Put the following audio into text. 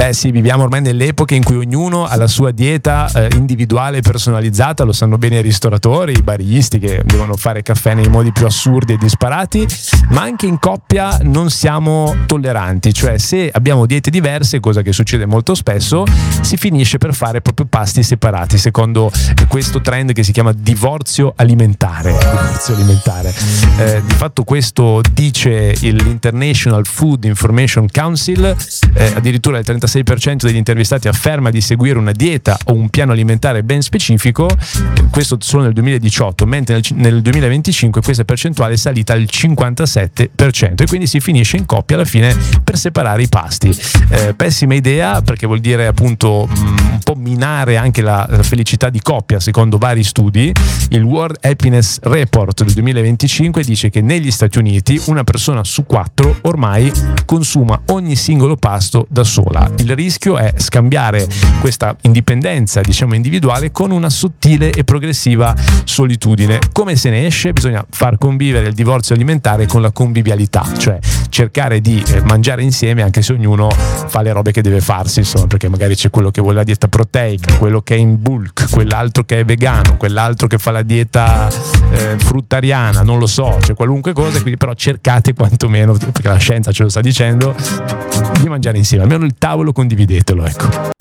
Beh sì, viviamo ormai nelle epoche in cui ognuno ha la sua dieta individuale e personalizzata, lo sanno bene i ristoratori, i baristi che devono fare caffè nei modi più assurdi e disparati, ma anche in coppia non siamo tolleranti, cioè se abbiamo diete diverse, cosa che succede molto spesso, si finisce per fare proprio pasti separati, secondo questo trend che si chiama divorzio alimentare. Di fatto questo dice l'International Food Information Council, addirittura il 36% degli intervistati afferma di seguire una dieta o un piano alimentare ben specifico, questo solo nel 2018, mentre nel 2025 questa percentuale è salita al 57%, e quindi si finisce in coppia alla fine per separare i pasti. Pessima idea, perché vuol dire appunto un po' minare anche la felicità di coppia, secondo vari studi. Il World Happiness Report del 2025 dice che negli Stati Uniti una persona su 4 ormai consuma ogni singolo pasto da sola. Il rischio è scambiare questa indipendenza, diciamo individuale, con una sottile e progressiva solitudine. Come se ne esce? Bisogna far convivere il divorzio alimentare con la convivialità, cioè cercare di mangiare insieme anche se ognuno fa le robe che deve farsi, insomma, perché magari c'è quello che vuole la dieta proteica, quello che è in bulk, quell'altro che è vegano, quell'altro che fa la dieta fruttariana, non lo so, c'è qualunque cosa, quindi però cercate quantomeno, perché la scienza ce lo sta dicendo, di mangiare insieme, almeno il tavolo condividetelo, ecco.